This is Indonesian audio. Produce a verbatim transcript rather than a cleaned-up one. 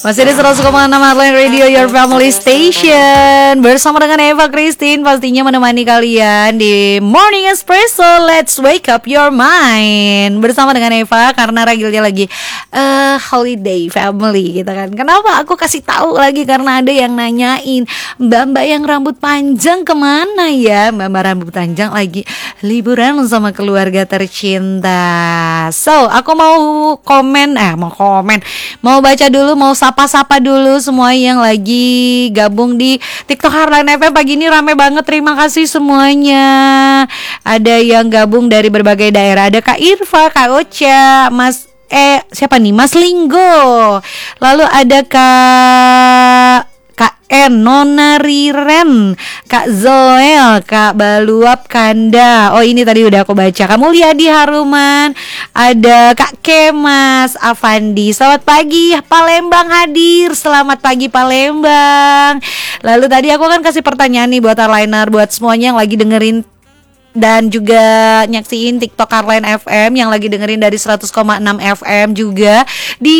Masih di seratus koma enam Heartline Radio, your family station. Bersama dengan Eva Christine, pastinya menemani kalian di Morning Espresso. Let's wake up your mind. Bersama dengan Eva, karena Ragilnya lagi uh, holiday family gitu kan. Kenapa aku kasih tahu lagi? Karena ada yang nanyain, Mbak-mbak yang rambut panjang kemana ya? Mbak-mbak rambut panjang lagi liburan sama keluarga tercinta. So, aku mau komen, eh mau komen, mau baca dulu, mau sapa-sapa dulu semua yang lagi gabung di TikTok Heartline F M pagi ini. Rame banget, terima kasih semuanya. Ada yang gabung dari berbagai daerah, ada Kak Irfa, Kak Ocha, Mas eh siapa nih, Mas Linggo, lalu ada Kak Kak N, Nona Riren, Kak Zoel, Kak Baluap Kanda. Oh ini tadi udah aku baca. Kamu lihat di Haruman. Ada Kak Kemas Avandi. Selamat pagi Palembang hadir. Selamat pagi Palembang. Lalu tadi aku kan kasih pertanyaan nih buat Heartliner, buat semuanya yang lagi dengerin dan juga nyaksiin TikTok Heartline F M, yang lagi dengerin dari seratus koma enam F M juga di